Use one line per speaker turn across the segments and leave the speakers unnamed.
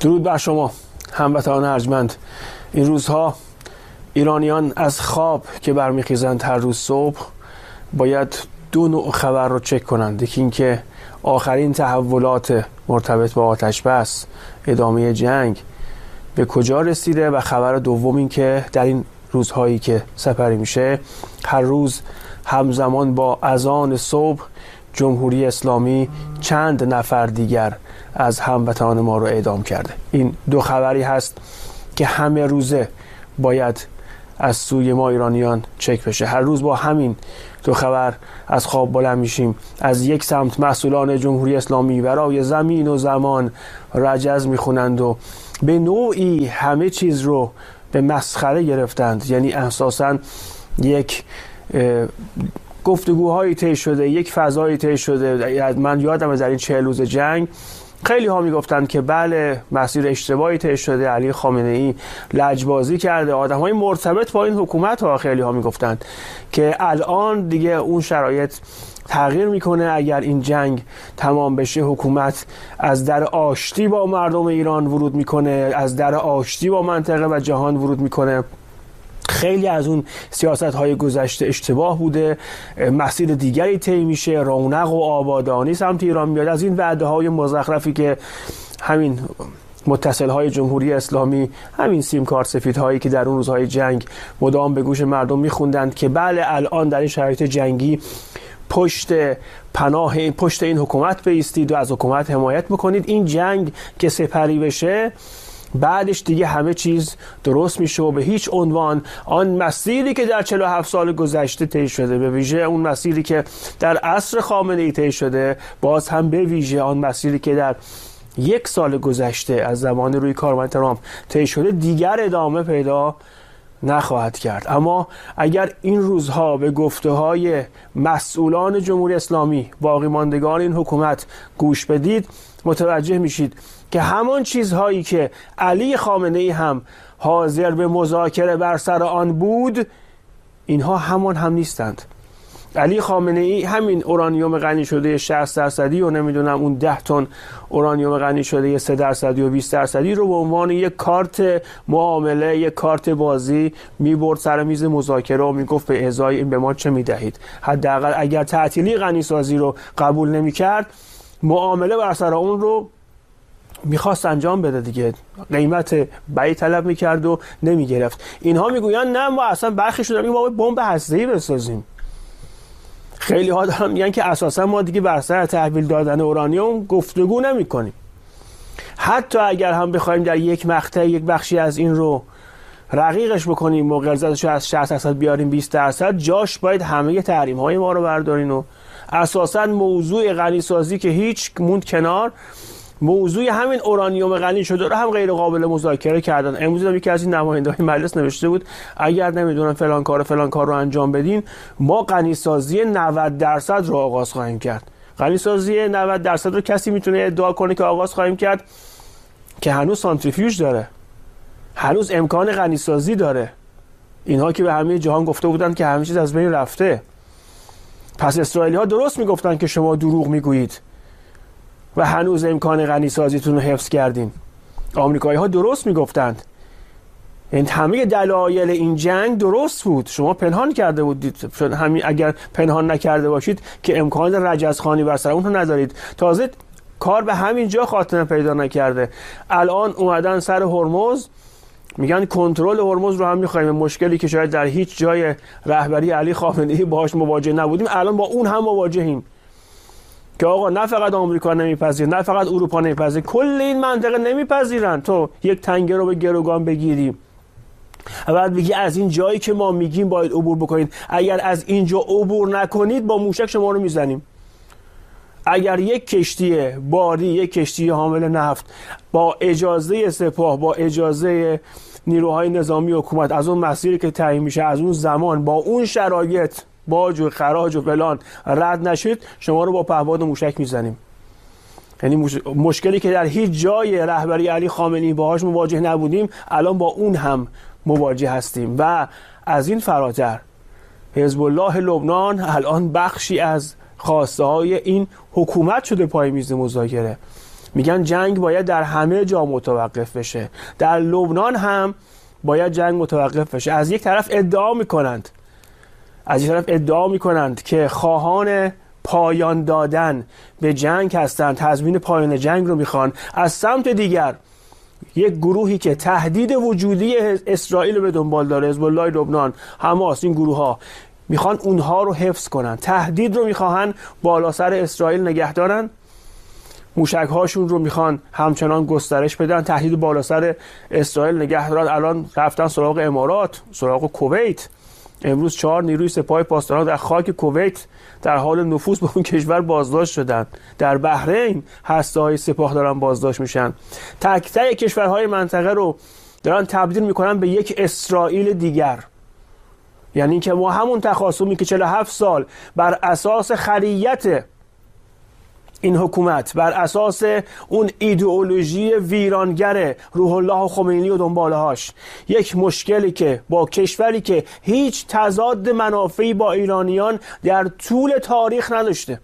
درود بر شما هموطنان ارجمند. این روزها ایرانیان از خواب که برمیخیزند هر روز صبح باید دو نوع خبر رو چک کنند. یکی این که آخرین تحولات مرتبط با آتش بس، ادامه جنگ به کجا رسیده، و خبر دوم این که در این روزهایی که سپری میشه هر روز همزمان با اذان صبح جمهوری اسلامی چند نفر دیگر از هموطنان ما رو اعدام کرده. این دو خبری هست که همه روزه باید از سوی ما ایرانیان چک بشه. هر روز با همین دو خبر از خواب بلند میشیم. از یک سمت مسئولان جمهوری اسلامی برای زمین و زمان رجز میخونند و به نوعی همه چیز رو به مسخره گرفتند. یعنی اساساً یک گفتگوهایی طی شده، یک فضایی طی شده. من یادم در این 40 روز جنگ خیلی ها میگفتند که بله مسیر اشتباهی طی شده، علی خامنه ای لجبازی کرده، آدم‌های مرتبط با این حکومت ها خیلی ها میگفتند که الان دیگه اون شرایط تغییر میکنه. اگر این جنگ تمام بشه حکومت از در آشتی با مردم ایران ورود میکنه، از در آشتی با منطقه و جهان ورود میکنه. خیلی از اون سیاست‌های گذشته اشتباه بوده، مسیر دیگری طی میشه، رونق و آبادانی سمت ایران میاد. از این وعده‌های مزخرفی که همین متصل‌های جمهوری اسلامی، همین سیم کارت سفیدهایی که در اون روزهای جنگ مدام به گوش مردم میخوندند که بله الان در این شرایط جنگی پشت این حکومت بایستید و از حکومت حمایت بکنید. این جنگ که سپری بشه بعدش دیگه همه چیز درست میشه و به هیچ عنوان آن مسیری که در 47 سال گذشته طی شده، به ویژه اون مسیری که در عصر خامنه ای طی شده، باز هم به ویژه آن مسیری که در یک سال گذشته از زمان روی کارمند ترامپ طی شده دیگر ادامه پیدا نخواهد کرد. اما اگر این روزها به گفته‌های مسئولان جمهوری اسلامی، باقی ماندگان این حکومت گوش بدید، متوجه میشید که همان چیزهایی که علی خامنه ای هم حاضر به مذاکره بر سر آن بود، اینها همان هم نیستند. علی خامنه ای همین اورانیوم غنی شده 60% و نمیدونم اون 10 تن اورانیوم غنی شده 3% و 20% رو به عنوان یک کارت معامله، یک کارت بازی میبرد سر میز مذاکره و میگفت به ازای این به ما چه میدهید. حداقل اگر تعطیلی غنی سازی رو قبول نمیکرد، معامله بر سر اون رو میخواست انجام بده دیگه، قیمت بی طلب میکرد و نمیگرفت. اینها میگویند نه ما اصلا برخی شدیم ما بمب هسته‌ای بسازیم. خیلی ها دارن میگن که اساسا ما دیگه بر سر تحویل دادن اورانیوم گفتگو نمی کنیم. حتی اگر هم بخوایم در یک مقطع یک بخشی از این رو رقیقش بکنیم و قرضش از 60% بیاریم 20%، جاش باید همه تحریم های ما رو بردارین و اساسا موضوع غنی سازی که هیچ موند کنار، موضوع همین اورانیوم غنی شده رو هم غیر قابل مذاکره کردن. امروز هم یکی از این نماینده‌های مجلس نوشته بود اگر نمیدونم فلان کار رو انجام بدین ما غنی سازی 90% رو آغاز خواهیم کرد. غنی سازی 90% رو کسی میتونه ادعا کنه که آغاز خواهیم کرد که هنوز سانتریفیوژ داره، هنوز امکان غنی سازی داره. اینها که به همه جهان گفته بودن که همه چیز از بین رفته. پس اسرائیلی‌ها درست میگفتن که شما دروغ میگویید و هنوز امکان غنی سازیتون رو حفظ کردین. آمریکایی ها درست میگفتند. این همه دلایل این جنگ درست بود. شما پنهان کرده بودید. همین اگر پنهان نکرده باشید که امکان رجزخوانی بر سر اون رو ندارید. تازه کار به همین جا خاتمه پیدا نکرده. الان اومدن سر هرمز میگن کنترل هرمز رو هم می‌خوایم. مشکلی که شاید در هیچ جای رهبری علی خامنه ای باهاش مواجه نبودیم، الان با اون هم مواجهیم. که آقا نه فقط آمریکا نمیپذیره، نه فقط اروپا نمیپذیره، کل این منطقه نمیپذیرن تو یک تنگه رو به گروگان بگیری و بعد بگی از این جایی که ما میگیم باید عبور بکنید، اگر از اینجا عبور نکنید با موشک شما رو میزنیم. اگر یک کشتی باری، یک کشتی حامل نفت با اجازه سپاه، با اجازه نیروهای نظامی حکومت از اون مسیری که تعیین میشه، از اون زمان، با اون شرایط، باج و خراج و فلان رد نشید، شما رو با پهپاد و موشک میزنیم. یعنی مشکلی که در هیچ جای رهبری علی خامنه‌ای باهاش مواجه نبودیم الان با اون هم مواجه هستیم. و از این فراتر حزب الله لبنان الان بخشی از خواسته های این حکومت شده پای میز مذاکره. میگن جنگ باید در همه جا متوقف بشه، در لبنان هم باید جنگ متوقف بشه. از یک طرف ادعا میکنند که خواهان پایان دادن به جنگ هستند، تضمین پایان جنگ رو میخوان. از سمت دیگر یک گروهی که تهدید وجودی اسرائیل رو به دنبال داره، حزب الله لبنان، حماس، این گروه ها میخوان اونها رو حفظ کنن، تهدید رو میخوان بالا سر اسرائیل نگه دارن، موشک هاشون رو میخوان همچنان گسترش بدن، تهدید بالا سر اسرائیل نگه دارن. الان رفتن سراغ امارات، سراغ کویت. امروز 4 نیروی سپاه پاسداران در خاک کویت در حال نفوذ به اون کشور بازداشت شدن. در بحرین هسته‌های سپاه دارن بازداشت میشن. تک تک کشورهای منطقه رو دارن تبدیل میکنن به یک اسرائیل دیگر. یعنی که ما همون تخاصمی که 47 سال بر اساس خریت این حکومت، بر اساس اون ایدئولوژی ویرانگر روح الله خمینی و دنبالهاش، یک مشکلی که با کشوری که هیچ تضاد منافعی با ایرانیان در طول تاریخ نداشته،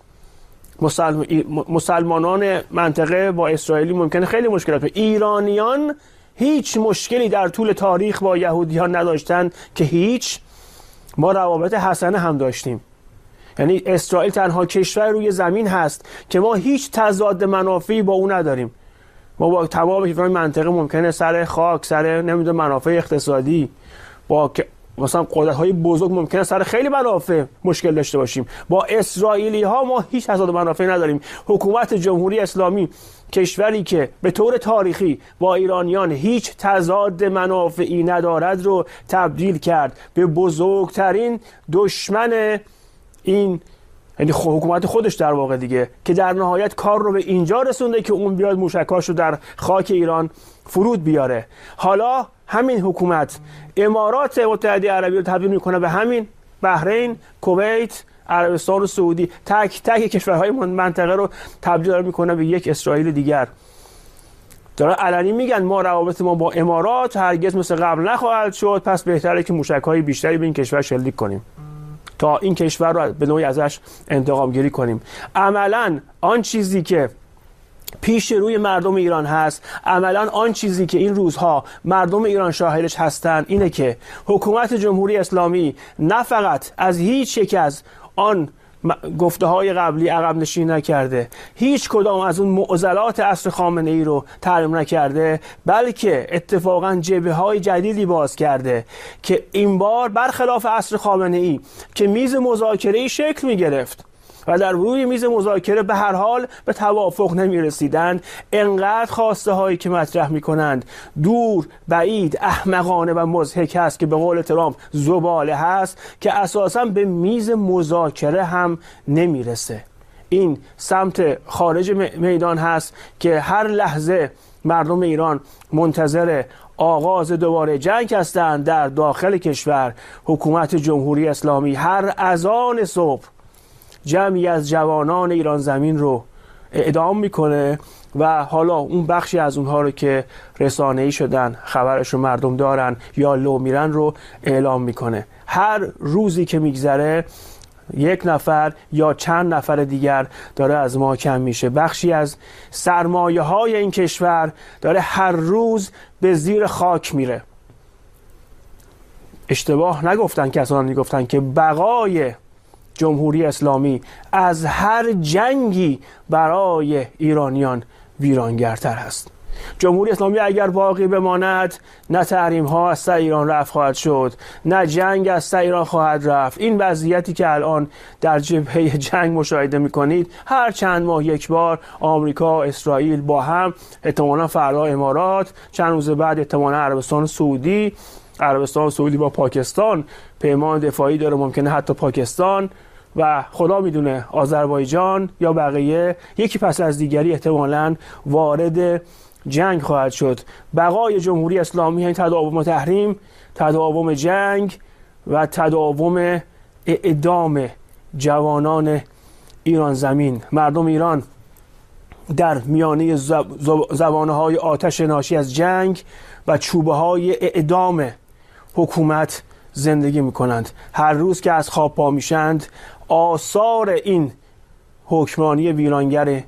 مسلمانان منطقه با اسرائیلی ممکنه خیلی مشکلات، ایرانیان هیچ مشکلی در طول تاریخ با یهودیان نداشتن که هیچ. ما روابط حسنه هم داشتیم. یعنی اسرائیل تنها کشور روی زمین هست که ما هیچ تضاد منافعی با اون نداریم. ما با تمام کشورهای منطقه ممکنه سر خاک، سر نمیدونم منافع اقتصادی، با مثلا قدرت‌های بزرگ ممکنه سر خیلی منافع مشکل داشته باشیم. با اسرائیلی ها ما هیچ تضاد منافعی نداریم. حکومت جمهوری اسلامی، کشوری که به طور تاریخی با ایرانیان هیچ تضاد منافعی ندارد، رو تبدیل کرد به بزرگترین دشمن این، یعنی حکومت خودش در واقع دیگه، که در نهایت کار رو به اینجا رسونده که اون بیاد موشکاش رو در خاک ایران فرود بیاره. حالا همین حکومت امارات متحده عربی رو تبدیل میکنه به همین بحرین، کویت، عربستان و سعودی. تک تک کشورهای منطقه رو تبدیل میکنه به یک اسرائیل دیگر. دارن علنی میگن ما روابط ما با امارات هرگز مثل قبل نخواهد شد، پس بهتره که موشک‌های بیشتری به این کشور شلیک کنیم تا این کشور رو به نوعی ازش انتقام گیری کنیم. عملاً آن چیزی که پیش روی مردم ایران هست، عملاً آن چیزی که این روزها مردم ایران شاهدش هستند، اینه که حکومت جمهوری اسلامی نه فقط از هیچ یک از آن گفته های قبلی عقب نشینی نکرده، هیچ کدام از اون معضلات عصر خامنه ای رو تحریم نکرده، بلکه اتفاقا جبهه های جدیدی باز کرده که این بار برخلاف عصر خامنه ای که میز مذاکره شکل می گرفت و در روی میز مذاکره به هر حال به توافق نمی رسیدند، انقدر خواسته هایی که مطرح می کنند دور، بعید، احمقانه و مضحک هست که به قول ترامپ زباله هست که اساساً به میز مذاکره هم نمی رسه. این سمت خارج میدان هست که هر لحظه مردم ایران منتظر آغاز دوباره جنگ هستند. در داخل کشور حکومت جمهوری اسلامی هر اذان صبح جمعی از جوانان ایران زمین رو اعدام میکنه و حالا اون بخشی از اونها رو که رسانه‌ای شدن، خبرش رو مردم دارن یا لو میرن رو اعلام میکنه. هر روزی که میگذره یک نفر یا چند نفر دیگر داره از ما کم میشه. بخشی از سرمایه های این کشور داره هر روز به زیر خاک میره. اشتباه نگفتن کسانی گفتن که بقای جمهوری اسلامی از هر جنگی برای ایرانیان ویرانگرتر است. جمهوری اسلامی اگر باقی بماند، نه تحریم ها از سر ایران رفع خواهد شد، نه جنگ از سر ایران خواهد رفت. این وضعیتی که الان در جبهه جنگ مشاهده میکنید، هر چند ماه یک بار آمریکا، اسرائیل با هم، احتمالاً فردا امارات، چند روز بعد احتمالاً عربستان سعودی با پاکستان پیمان دفاعی داره، ممکنه حتی پاکستان و خدا میدونه آذربایجان یا بقیه یکی پس از دیگری احتمالاً وارد جنگ خواهد شد. بقای جمهوری اسلامی یعنی تداوم تحریم، تداوم جنگ و تداوم اعدام جوانان ایران زمین. مردم ایران در میانه زبانه های آتش ناشی از جنگ و چوبه های اعدام حکومت زندگی میکنند. هر روز که از خواب پا میشند، آثار این حکمرانی ویرانگر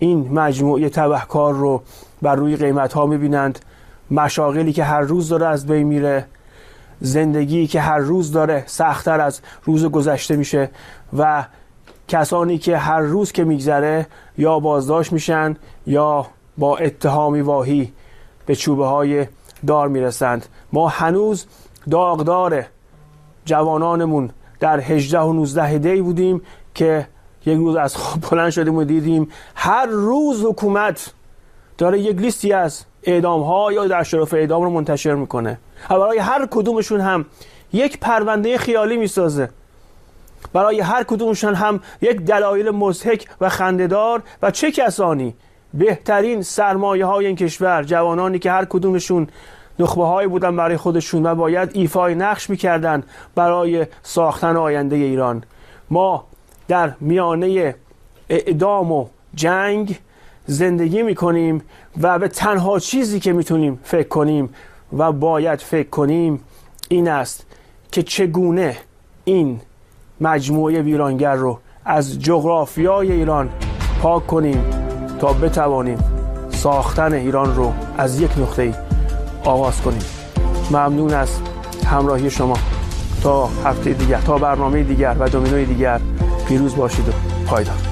این مجموعه تبهکار رو بر روی قیمت‌ها می‌بینند، مشاغلی که هر روز داره از بین میره، زندگی که هر روز داره سخت‌تر از روز گذشته میشه و کسانی که هر روز که میگذره یا بازداشت میشن یا با اتهامی واهی به چوبه های دار میرسند. ما هنوز داغدار جوانانمون در 18 و 19 دی بودیم که یک روز از خواب بلند شدیم و دیدیم هر روز حکومت داره یک لیستی از اعدام ها یا در شرف اعدام رو منتشر میکنه و برای هر کدومشون هم یک پرونده خیالی میسازه، برای هر کدومشون هم یک دلایل مضحک و خنده‌دار. و چه کسانی بهترین سرمایه های این کشور، جوانانی که هر کدومشون نخبه هایی بودن برای خودشون و باید ایفای نقش میکردن برای ساختن آینده ایران. ما در میانه اعدام و جنگ زندگی میکنیم و به تنها چیزی که میتونیم فکر کنیم و باید فکر کنیم این است که چگونه این مجموعه ویرانگر رو از جغرافیای ایران پاک کنیم تا بتوانیم ساختن ایران رو از یک نقطه آغاز کنیم. ممنون از همراهی شما. تا هفته دیگر، تا برنامه دیگر و دومینوی دیگر، پیروز باشید و پایدار.